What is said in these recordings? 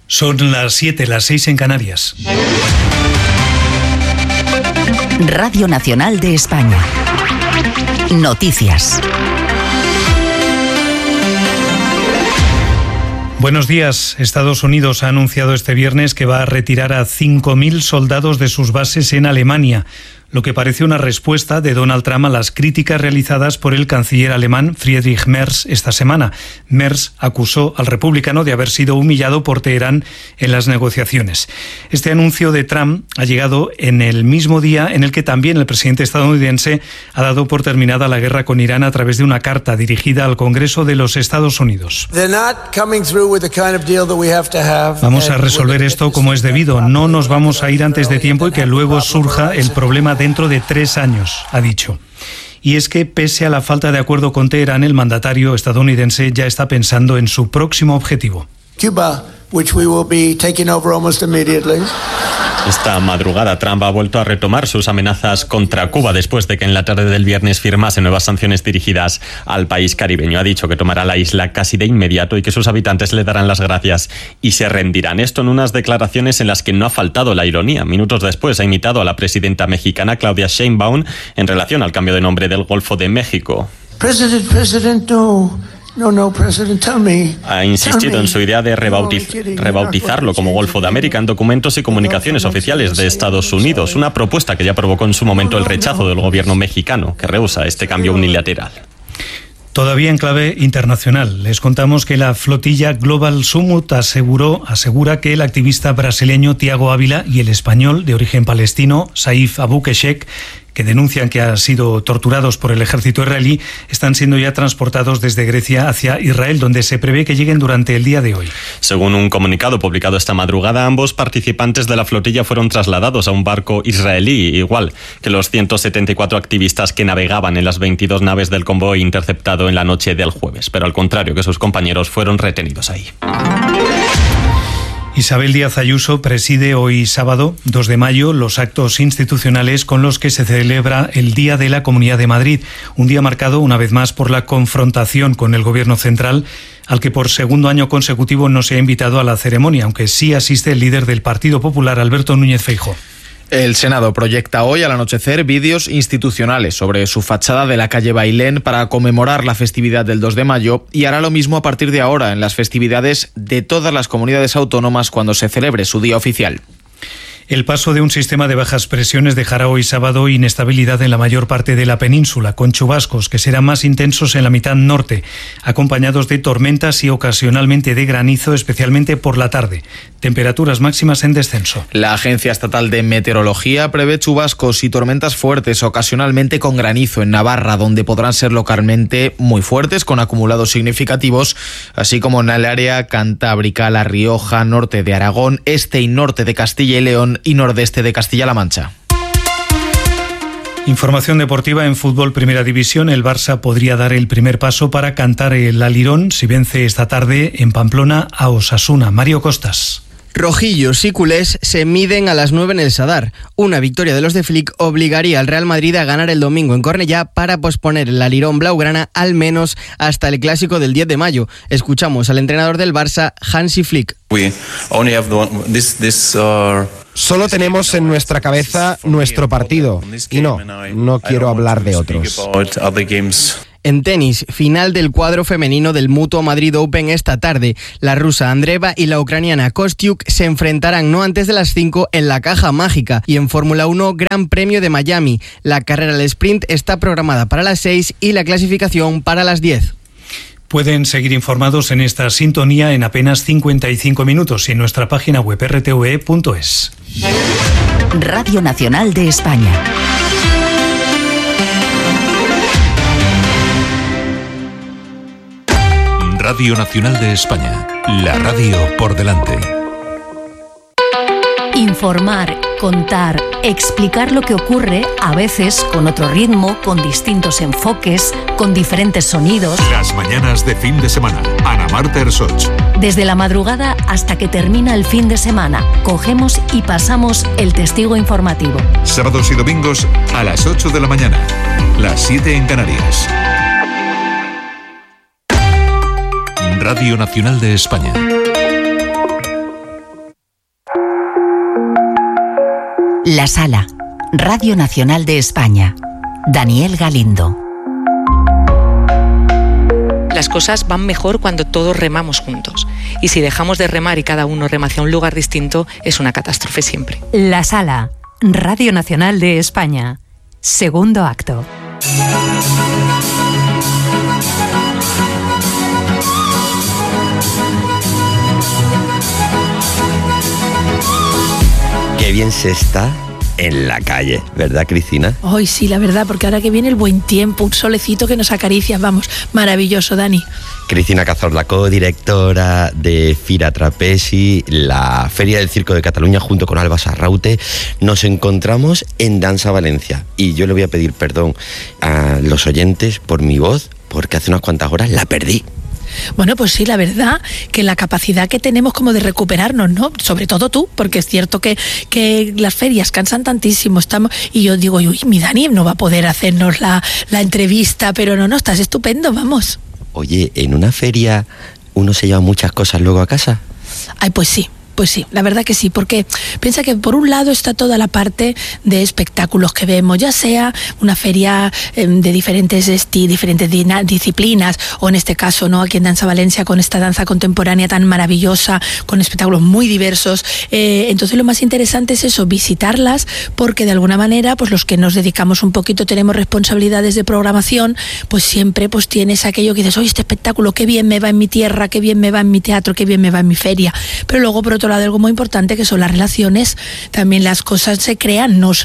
Son las 7, las 6 en Canarias. Radio Nacional de España. Noticias. Buenos días. Estados Unidos ha anunciado este viernes que va a retirar a 5.000 soldados de sus bases en Alemania, lo que parece una respuesta de Donald Trump a las críticas realizadas por el canciller alemán Friedrich Merz esta semana. Merz acusó al republicano de haber sido humillado por Teherán en las negociaciones. Este anuncio de Trump ha llegado en el mismo día en el que también el presidente estadounidense ha dado por terminada la guerra con Irán a través de una carta dirigida al Congreso de los Estados Unidos. Vamos a resolver esto como es debido. No nos vamos a ir antes de tiempo y que luego surja el problema dentro de 3 años, ha dicho. Y es que, pese a la falta de acuerdo con Teherán, el mandatario estadounidense ya está pensando en su próximo objetivo. Cuba, which we will be taking over almost immediately. Esta madrugada Trump ha vuelto a retomar sus amenazas contra Cuba después de que en la tarde del viernes firmase nuevas sanciones dirigidas al país caribeño. Ha dicho que tomará la isla casi de inmediato y que sus habitantes le darán las gracias y se rendirán. Esto en unas declaraciones en las que no ha faltado la ironía. Minutos después ha imitado a la presidenta mexicana Claudia Sheinbaum en relación al cambio de nombre del Golfo de México. President, no, President, tell me. Ha insistido en su idea de rebautizarlo como Golfo de América en documentos y comunicaciones oficiales de Estados Unidos, una propuesta que ya provocó en su momento el rechazo del gobierno mexicano, que rehúsa este cambio unilateral. Todavía en clave internacional, les contamos que la flotilla Global Summit asegura que el activista brasileño Thiago Ávila y el español de origen palestino Saif Abou-Keshek, que denuncian que han sido torturados por el ejército israelí, están siendo ya transportados desde Grecia hacia Israel, donde se prevé que lleguen durante el día de hoy. Según un comunicado publicado esta madrugada, ambos participantes de la flotilla fueron trasladados a un barco israelí, igual que los 174 activistas que navegaban en las 22 naves del convoy interceptado en la noche del jueves, pero al contrario que sus compañeros fueron retenidos ahí. Isabel Díaz Ayuso preside hoy sábado, 2 de mayo, los actos institucionales con los que se celebra el Día de la Comunidad de Madrid, un día marcado una vez más por la confrontación con el Gobierno central, al que por segundo año consecutivo no se ha invitado a la ceremonia, aunque sí asiste el líder del Partido Popular, Alberto Núñez Feijóo. El Senado proyecta hoy al anochecer vídeos institucionales sobre su fachada de la calle Bailén para conmemorar la festividad del 2 de mayo y hará lo mismo a partir de ahora en las festividades de todas las comunidades autónomas cuando se celebre su día oficial. El paso de un sistema de bajas presiones dejará hoy sábado inestabilidad en la mayor parte de la península, con chubascos que serán más intensos en la mitad norte, acompañados de tormentas y ocasionalmente de granizo, especialmente por la tarde. Temperaturas máximas en descenso. La Agencia Estatal de Meteorología prevé chubascos y tormentas fuertes, ocasionalmente con granizo en Navarra, donde podrán ser localmente muy fuertes, con acumulados significativos, así como en el área cantábrica, La Rioja, norte de Aragón, este y norte de Castilla y León y nordeste de Castilla-La Mancha. Información deportiva en fútbol Primera División. El Barça podría dar el primer paso para cantar el alirón si vence esta tarde en Pamplona a Osasuna. Mario Costas. Rojillos y culés se miden a las 9 en el Sadar. Una victoria de los de Flick obligaría al Real Madrid a ganar el domingo en Cornellá para posponer el alirón blaugrana al menos hasta el clásico del 10 de mayo. Escuchamos al entrenador del Barça, Hansi Flick. Solo tenemos en nuestra cabeza nuestro partido y no quiero hablar de otros. En tenis, final del cuadro femenino del Mutua Madrid Open esta tarde. La rusa Andreeva y la ucraniana Kostyuk se enfrentarán no antes de las 5 en la Caja Mágica. Y en Fórmula 1, Gran Premio de Miami. La carrera del sprint está programada para las 6 y la clasificación para las 10. Pueden seguir informados en esta sintonía en apenas 55 minutos y en nuestra página web rtve.es. Radio Nacional de España. Radio Nacional de España, la radio por delante. Informar, contar, explicar lo que ocurre, a veces con otro ritmo, con distintos enfoques, con diferentes sonidos. Las mañanas de fin de semana. Ana Marta Ersoch. Desde la madrugada hasta que termina el fin de semana, cogemos y pasamos el testigo informativo. Sábados y domingos a las 8 de la mañana, las 7 en Canarias. Radio Nacional de España. La Sala, Radio Nacional de España. Daniel Galindo. Las cosas van mejor cuando todos remamos juntos. Y si dejamos de remar y cada uno rema hacia un lugar distinto, es una catástrofe siempre. La Sala, Radio Nacional de España. Segundo acto. Qué bien se está en la calle, ¿verdad, Cristina? Hoy sí, la verdad, porque ahora que viene el buen tiempo, un solecito que nos acaricia, vamos, maravilloso, Dani. Cristina Cazorla, co-directora de Fira Trapezi, la Feria del Circo de Cataluña, junto con Alba Sarraute. Nos encontramos en Dansa Valencia y yo le voy a pedir perdón a los oyentes por mi voz, porque hace unas cuantas horas la perdí. Bueno, pues sí, la verdad que la capacidad que tenemos como de recuperarnos, ¿no? Sobre todo tú, porque es cierto que las ferias cansan tantísimo, y yo digo, uy, mi Dani no va a poder hacernos la entrevista, pero no, estás estupendo, vamos. Oye, ¿en una feria uno se lleva muchas cosas luego a casa? Ay, pues sí, la verdad que sí, porque piensa que por un lado está toda la parte de espectáculos que vemos, ya sea una feria de diferentes disciplinas, o en este caso, ¿no?, aquí en Dansa Valencia, con esta danza contemporánea tan maravillosa, con espectáculos muy diversos. Entonces lo más interesante es eso, visitarlas, porque de alguna manera, pues los que nos dedicamos un poquito, tenemos responsabilidades de programación, pues siempre pues tienes aquello que dices, oye, este espectáculo, qué bien me va en mi tierra, qué bien me va en mi teatro, qué bien me va en mi feria. Pero luego, por otro lado, algo muy importante que son las relaciones. También las cosas se crean, no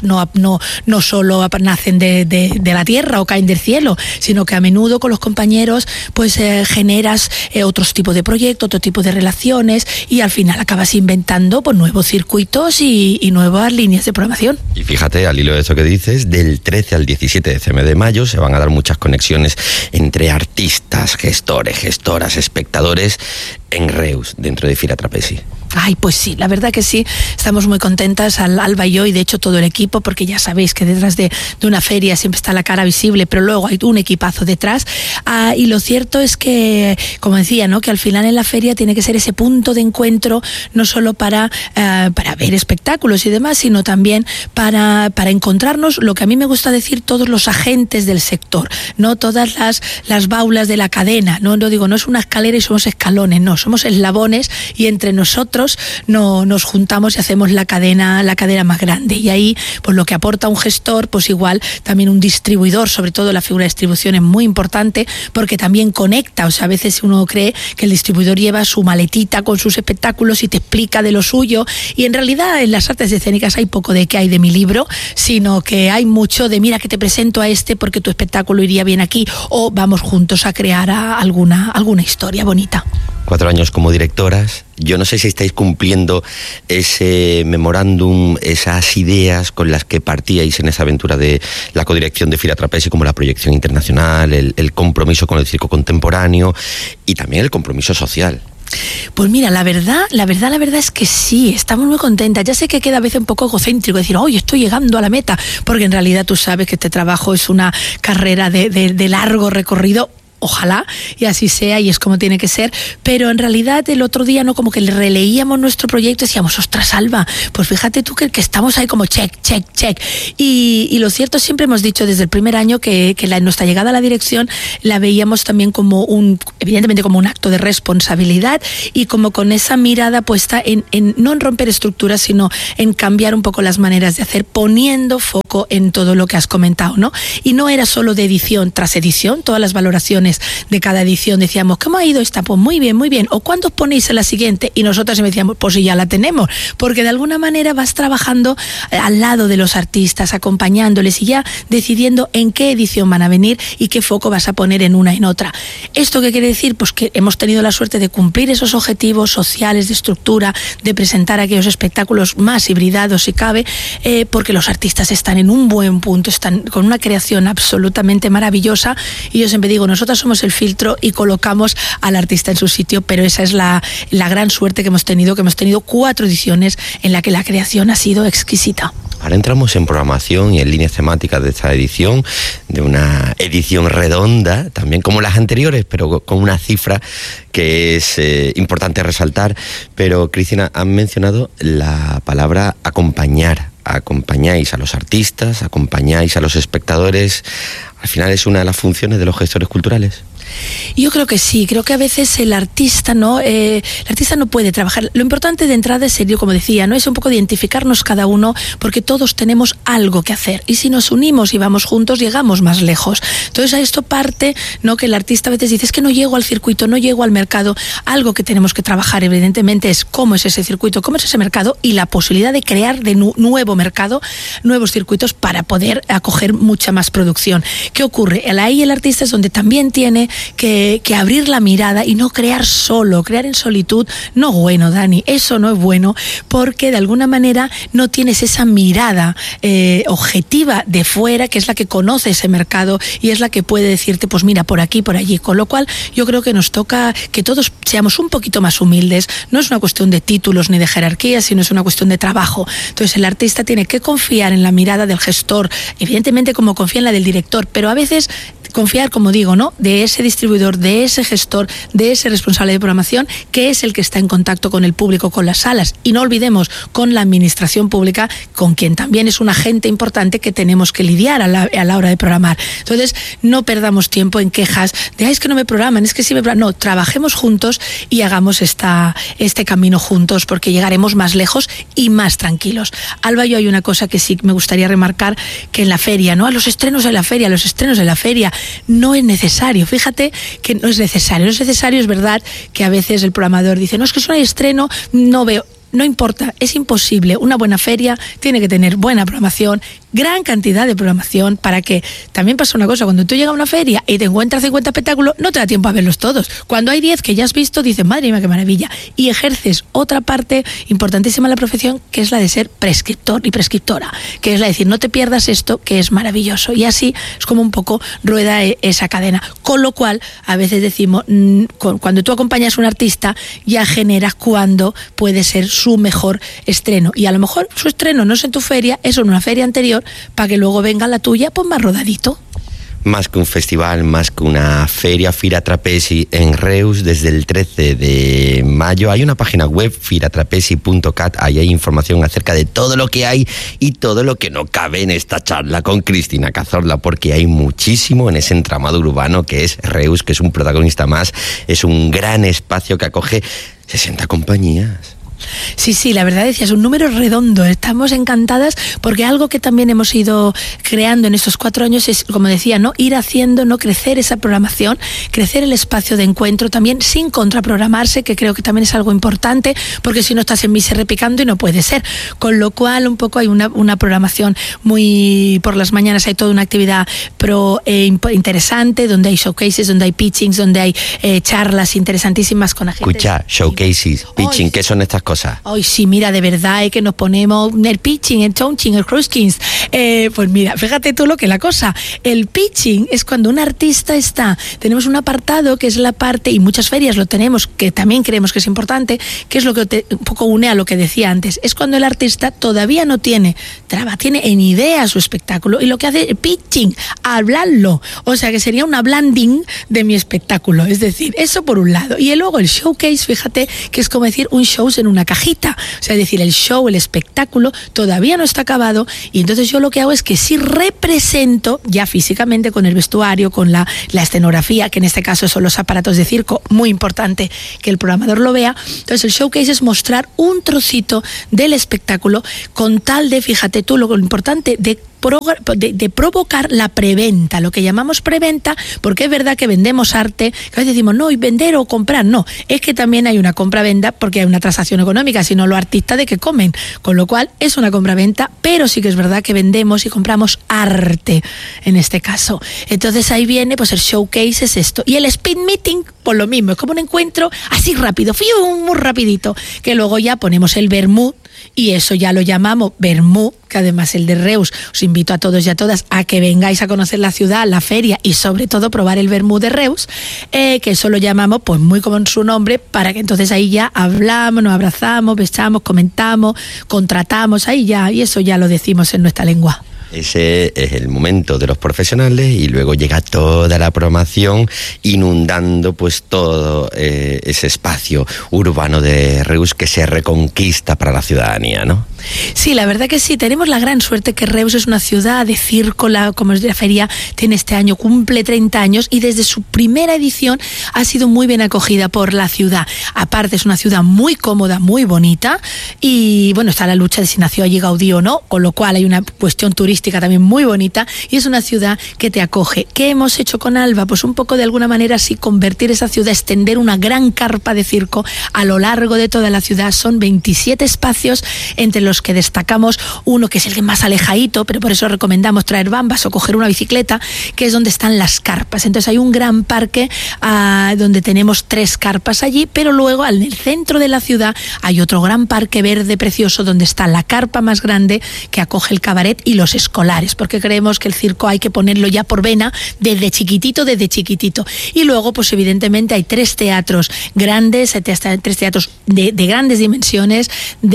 solo nacen de la tierra o caen del cielo, sino que a menudo con los compañeros pues generas otros tipos de proyectos, otro tipo de relaciones, y al final acabas inventando pues nuevos circuitos y nuevas líneas de programación. Y fíjate, al hilo de eso que dices, del 13 al 17 de mayo se van a dar muchas conexiones entre artistas, gestores, gestoras, espectadores en Reus, dentro de Fira Trapezi. Ay, pues sí, la verdad que sí, estamos muy contentas, Alba y yo, y de hecho todo el equipo, porque ya sabéis que detrás de una feria siempre está la cara visible, pero luego hay un equipazo detrás. Y lo cierto es que, como decía, ¿no?, que al final en la feria tiene que ser ese punto de encuentro, no solo para ver espectáculos y demás, sino también para encontrarnos, lo que a mí me gusta decir, todos los agentes del sector, no todas las baulas de la cadena, no digo, no es una escalera y somos escalones, no, somos eslabones, y entre nosotros nos juntamos y hacemos la cadena más grande. Y ahí, pues lo que aporta un gestor, pues igual también un distribuidor, sobre todo la figura de distribución es muy importante, porque también conecta. O sea, a veces uno cree que el distribuidor lleva su maletita con sus espectáculos y te explica de lo suyo, y en realidad en las artes escénicas hay poco de qué hay de mi libro, sino que hay mucho de, mira, que te presento a este porque tu espectáculo iría bien aquí, o vamos juntos a crear alguna historia bonita. 4 años como directoras. Yo no sé si estáis cumpliendo ese memorándum, esas ideas con las que partíais en esa aventura de la codirección de Fira Trapezi, como la proyección internacional, el compromiso con el circo contemporáneo y también el compromiso social. Pues mira, la verdad es que sí, estamos muy contentas. Ya sé que queda a veces un poco egocéntrico decir, hoy estoy llegando a la meta, porque en realidad tú sabes que este trabajo es una carrera de largo recorrido. Ojalá y así sea, y es como tiene que ser, pero en realidad el otro día, no, como que releíamos nuestro proyecto y decíamos, ostras, Alba, pues fíjate tú que estamos ahí como check. Y lo cierto, siempre hemos dicho desde el primer año que nuestra llegada a la dirección la veíamos también como evidentemente como un acto de responsabilidad, y como con esa mirada puesta no en romper estructuras, sino en cambiar un poco las maneras de hacer, poniendo foco en todo lo que has comentado, ¿no? Y no era solo de edición tras edición, todas las valoraciones de cada edición decíamos, ¿cómo ha ido esta? Pues muy bien, ¿o cuántos ponéis en la siguiente? Y nosotras me decíamos, pues sí, ya la tenemos, porque de alguna manera vas trabajando al lado de los artistas, acompañándoles y ya decidiendo en qué edición van a venir y qué foco vas a poner en una y en otra. ¿Esto qué quiere decir? Pues que hemos tenido la suerte de cumplir esos objetivos sociales de estructura, de presentar aquellos espectáculos más hibridados si cabe, porque los artistas están en un buen punto, están con una creación absolutamente maravillosa, y yo siempre digo, nosotros somos el filtro y colocamos al artista en su sitio, pero esa es la gran suerte que hemos tenido 4 ediciones en la que la creación ha sido exquisita. Ahora entramos en programación y en líneas temáticas de esta edición, de una edición redonda, también como las anteriores, pero con una cifra que es importante resaltar. Pero, Cristina, han mencionado la palabra acompañar acompañáis a los artistas, acompañáis a los espectadores. Al final es una de las funciones de los gestores culturales. Yo creo que sí, creo que a veces el artista no puede trabajar. Lo importante de entrada es serio, como decía, ¿no? Es un poco de identificarnos cada uno, porque todos tenemos algo que hacer, y si nos unimos y vamos juntos llegamos más lejos. Entonces a esto parte, ¿no? Que el artista a veces dice, es que no llego al circuito, no llego al mercado. Algo que tenemos que trabajar evidentemente es cómo es ese circuito, cómo es ese mercado, y la posibilidad de crear de nuevo mercado, nuevos circuitos para poder acoger mucha más producción. ¿Qué ocurre? Ahí el artista es donde también tiene que abrir la mirada y no crear solo, crear en solitud. No bueno, Dani, eso no es bueno, porque de alguna manera no tienes esa mirada objetiva de fuera, que es la que conoce ese mercado y es la que puede decirte, pues mira, por aquí, por allí. Con lo cual yo creo que nos toca que todos seamos un poquito más humildes. No es una cuestión de títulos ni de jerarquía, sino es una cuestión de trabajo. Entonces el artista tiene que confiar en la mirada del gestor, evidentemente como confía en la del director, pero a veces confiar, como digo, ¿no? De ese distribuidor, de ese gestor, de ese responsable de programación, que es el que está en contacto con el público, con las salas. Y no olvidemos, con la administración pública, con quien también es un agente importante que tenemos que lidiar a la hora de programar. Entonces, no perdamos tiempo en quejas de, es que no me programan, es que sí me programan. No, trabajemos juntos y hagamos este camino juntos, porque llegaremos más lejos y más tranquilos. Alba, yo hay una cosa que sí me gustaría remarcar, que en la feria, ¿no? Los estrenos de la feria, no es necesario. Fíjate que no es necesario. Es verdad que a veces el programador dice, no, es que es un estreno, no veo. No importa, es imposible. Una buena feria tiene que tener buena programación, gran cantidad de programación, para que también pasa una cosa, cuando tú llegas a una feria y te encuentras 50 espectáculos, no te da tiempo a verlos todos. Cuando hay 10 que ya has visto, dices, madre mía, qué maravilla. Y ejerces otra parte importantísima de la profesión, que es la de ser prescriptor y prescriptora, que es la de decir, no te pierdas esto, que es maravilloso. Y así es como un poco rueda esa cadena. Con lo cual, a veces decimos, cuando tú acompañas a un artista, ya generas cuando puede ser su mejor estreno. Y a lo mejor su estreno no es en tu feria, es en una feria anterior, para que luego venga la tuya pues más rodadito. Más que un festival, más que una feria, Fira Trapezi en Reus desde el 13 de mayo. Hay una página web, firatrapezi.cat, ahí hay información acerca de todo lo que hay y todo lo que no cabe en esta charla con Cristina Cazorla, porque hay muchísimo en ese entramado urbano que es Reus, que es un protagonista más, es un gran espacio que acoge 60 compañías. Sí, la verdad es un número redondo. Estamos encantadas porque algo que también hemos ido creando en estos 4 años es, como decía, ¿no? Ir haciendo, ¿no? Crecer esa programación, crecer el espacio de encuentro también sin contraprogramarse, que creo que también es algo importante, porque si no estás en misa repicando y no puede ser. Con lo cual un poco hay una programación muy... Por las mañanas hay toda una actividad interesante, donde hay showcases, donde hay pitchings, donde hay charlas interesantísimas con agentes. Escucha, showcases, pitching, ¿qué son estas cosas? Ay, sí, mira, de verdad, que nos ponemos el pitching, el touching, el cruiskins. Pues mira, fíjate tú lo que es la cosa. El pitching es cuando un artista tenemos un apartado que es la parte, y muchas ferias lo tenemos, que también creemos que es importante, que es lo que un poco une a lo que decía antes. Es cuando el artista todavía no tiene en idea su espectáculo, y lo que hace el pitching, hablarlo. O sea, que sería una blending de mi espectáculo. Es decir, eso por un lado. Y luego el showcase, fíjate, que es como decir un show en una cajita, o sea, es decir, el show, el espectáculo todavía no está acabado, y entonces yo lo que hago es que sí represento ya físicamente con el vestuario, con la escenografía, que en este caso son los aparatos de circo, muy importante que el programador lo vea. Entonces el showcase es mostrar un trocito del espectáculo con tal de, fíjate tú, lo importante de provocar la preventa, lo que llamamos preventa, porque es verdad que vendemos arte, que a veces decimos, no, y vender o comprar, no, es que también hay una compra-venta porque hay una transacción económica, sino los artistas de que comen, con lo cual es una compra-venta, pero sí que es verdad que vendemos y compramos arte, en este caso. Entonces ahí viene, pues el showcase es esto, y el speed meeting, pues lo mismo, es como un encuentro así rápido, muy rapidito, que luego ya ponemos el vermut, y eso ya lo llamamos vermut, que además el de Reus, os invito a todos y a todas a que vengáis a conocer la ciudad, la feria, y sobre todo probar el vermut de Reus, que eso lo llamamos pues muy como en su nombre, para que entonces ahí ya hablamos, nos abrazamos, besamos, comentamos, contratamos, ahí ya, y eso ya lo decimos en nuestra lengua. Ese es el momento de los profesionales, y luego llega toda la programación inundando pues todo ese espacio urbano de Reus que se reconquista para la ciudadanía, ¿no? Sí, la verdad que sí, tenemos la gran suerte que Reus es una ciudad de circo, como es de la feria, tiene este año, cumple 30 años y desde su primera edición ha sido muy bien acogida por la ciudad. Aparte es una ciudad muy cómoda, muy bonita y bueno, está la lucha de si nació allí Gaudí o no, con lo cual hay una cuestión turística también muy bonita y es una ciudad que te acoge. ¿Qué hemos hecho con Alba? Pues un poco de alguna manera sí convertir esa ciudad, extender una gran carpa de circo a lo largo de toda la ciudad. Son 27 espacios entre los que destacamos uno que es el que más alejadito, pero por eso recomendamos traer bambas o coger una bicicleta, que es donde están las carpas. Entonces hay un gran parque donde tenemos 3 carpas allí, pero luego en el centro de la ciudad hay otro gran parque verde precioso donde está la carpa más grande que acoge el cabaret y los escolares, porque creemos que el circo hay que ponerlo ya por vena desde chiquitito. Y luego pues evidentemente hay 3 teatros grandes, 3 teatros de grandes dimensiones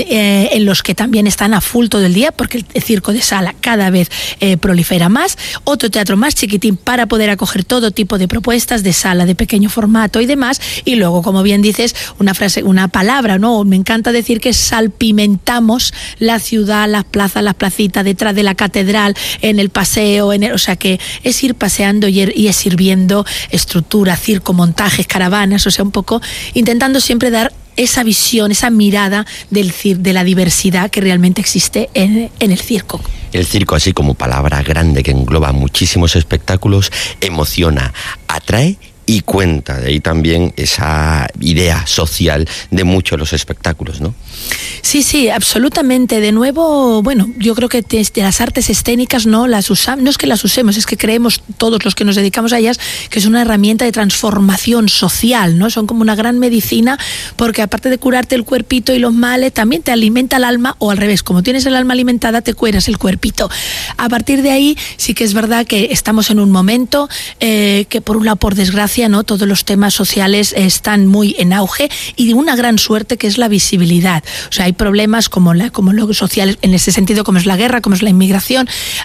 en los que también están a full todo el día, porque el circo de sala cada vez prolifera más. Otro teatro más chiquitín para poder acoger todo tipo de propuestas de sala de pequeño formato y demás. Y luego, como bien dices, una palabra, ¿no? Me encanta decir que salpimentamos la ciudad, las plazas, las placitas, detrás de la catedral, en el paseo, o sea que es ir paseando y es ir viendo estructura, circo, montajes, caravanas, o sea, un poco intentando siempre dar esa visión, esa mirada de la diversidad que realmente existe en el circo. El circo, así como palabra grande que engloba muchísimos espectáculos, emociona, atrae y cuenta. De ahí también esa idea social de muchos de los espectáculos, ¿no? Sí, absolutamente. De nuevo, bueno, yo creo que de las artes escénicas no las usamos, no es que las usemos, es que creemos todos los que nos dedicamos a ellas que es una herramienta de transformación social, ¿no? Son como una gran medicina, porque aparte de curarte el cuerpito y los males, también te alimenta el alma, o al revés, como tienes el alma alimentada, te cueras el cuerpito. A partir de ahí, sí que es verdad que estamos en un momento que por un lado, por desgracia, ¿no? Todos los temas sociales están muy en auge y de una gran suerte que es la visibilidad. O sea, hay problemas como los sociales en ese sentido, como es la guerra, como es la inmigración,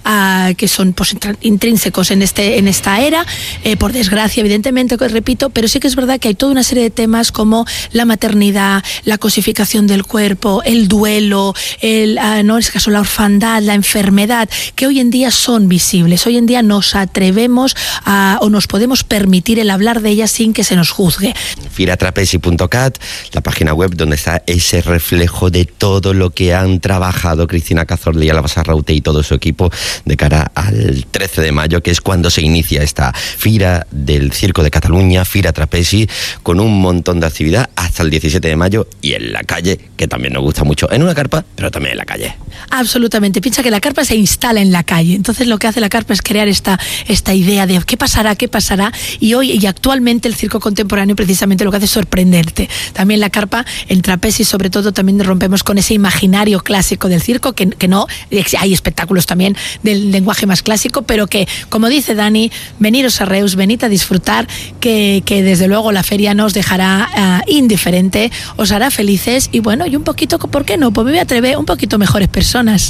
que son pues intrínsecos en esta era, por desgracia, evidentemente, repito, pero sí que es verdad que hay toda una serie de temas como la maternidad, la cosificación del cuerpo, el duelo, no en este caso la orfandad, la enfermedad, que hoy en día son visibles. Hoy en día nos atrevemos o nos podemos permitir el hablar de ellas sin que se nos juzgue. Firatrapezi.cat, la página web donde está ese reflejo de todo lo que han trabajado Cristina Cazorla y Alba Sarraute y todo su equipo de cara al 13 de mayo, que es cuando se inicia esta Fira del Circo de Cataluña, Fira Trapezi, con un montón de actividad hasta el 17 de mayo y en la calle, que también nos gusta mucho, en una carpa, pero también en la calle. Absolutamente, piensa que la carpa se instala en la calle, entonces lo que hace la carpa es crear esta idea de qué pasará, y hoy y actualmente el circo contemporáneo precisamente lo que hace es sorprenderte. También la carpa, en Trapezi sobre todo, también rompemos con ese imaginario clásico del circo, que no, hay espectáculos también del lenguaje más clásico, pero que, como dice Dani, veniros a Reus, venid a disfrutar, que desde luego la feria no os dejará indiferente, os hará felices y bueno, y un poquito, ¿por qué no? Pues me voy a atrever, un poquito mejores personas.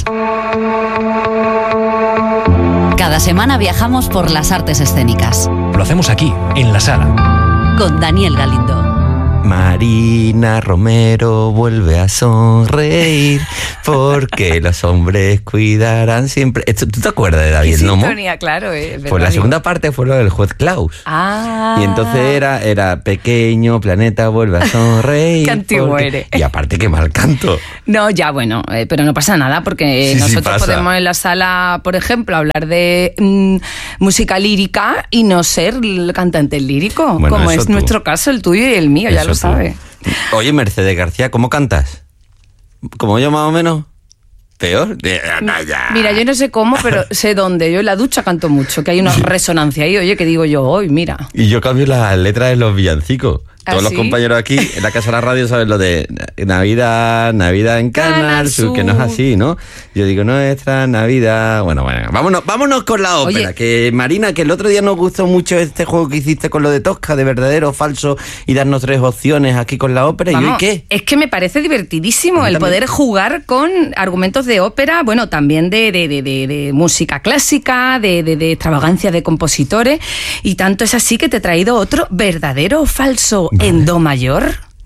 Cada semana viajamos por las artes escénicas. Lo hacemos aquí, en la sala. Con Daniel Galindo. Marina Romero vuelve a sonreír porque los hombres cuidarán siempre. ¿Tú te acuerdas de David Nomo? Sintonía, claro. Pues la segunda parte fue lo del juez Klaus. Ah. Y entonces era pequeño, planeta vuelve a sonreír. Qué antiguo eres. Y aparte que mal canto. No, ya bueno, pero no pasa nada porque nosotros podemos en la sala, por ejemplo, hablar de música lírica y no ser cantante lírico, bueno, como es nuestro caso, el tuyo y el mío, ya lo sabe. Oye, Mercedes García, ¿cómo cantas? ¿Como yo más o menos? ¿Peor? Mira, yo no sé cómo, pero sé dónde. Yo en la ducha canto mucho, que hay una resonancia ahí, oye, que digo yo, hoy, mira. Y yo cambio las letras de los villancicos. Todos los compañeros aquí en la Casa de la Radio saben lo de Navidad en Canal Sur, que no es así, ¿no? Yo digo, nuestra Navidad... Bueno, vámonos con la ópera. Oye, que Marina, que el otro día nos gustó mucho este juego que hiciste con lo de Tosca, de verdadero o falso, y darnos 3 opciones aquí con la ópera. Vamos, ¿y hoy qué? Es que me parece divertidísimo el poder jugar con argumentos de ópera, bueno, también de música clásica, de extravagancia de compositores, y tanto es así que te he traído otro verdadero o falso en do mayor.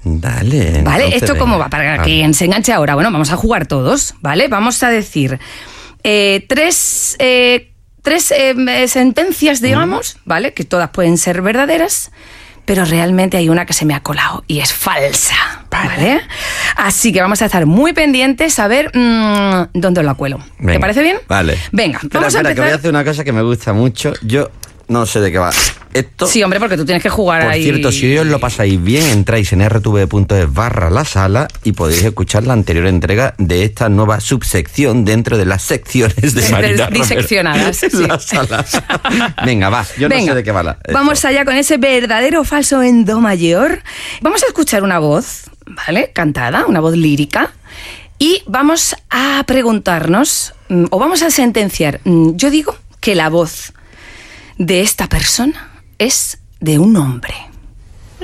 Dale. Vale, ¿esto cómo va? Para que se enganche ahora. Bueno, vamos a jugar todos, ¿vale? Vamos a decir tres sentencias, digamos, ¿vale? Que todas pueden ser verdaderas, pero realmente hay una que se me ha colado y es falsa, ¿vale? Así que vamos a estar muy pendientes a ver dónde la cuelo. Venga. ¿Te parece bien? Vale. Venga, vamos a empezar. Que voy a hacer una cosa que me gusta mucho. Yo no sé de qué va esto. Sí, hombre, porque tú tienes que jugar ahí. Por cierto, si hoy os lo pasáis bien, entráis en rtv.es/lasala y podéis escuchar la anterior entrega de esta nueva subsección dentro de las secciones de Marina diseccionadas. Sí. Las salas. Venga, va. Yo no sé de qué va esto. Vamos allá con ese verdadero o falso en do mayor. Vamos a escuchar una voz, ¿vale? Cantada, una voz lírica. Y vamos a preguntarnos, o vamos a sentenciar. Yo digo que la voz de esta persona es de un hombre.